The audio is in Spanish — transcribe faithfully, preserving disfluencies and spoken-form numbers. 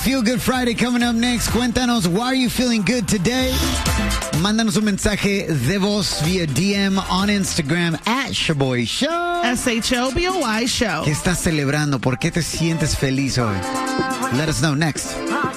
Feel Good Friday coming up next. Cuéntanos, why are you feeling good today? Mándanos un mensaje de voz vía D M on Instagram at Shaboy Show. S H O B O Y Show. ¿Qué estás celebrando? ¿Por qué te sientes feliz hoy? Let us know next.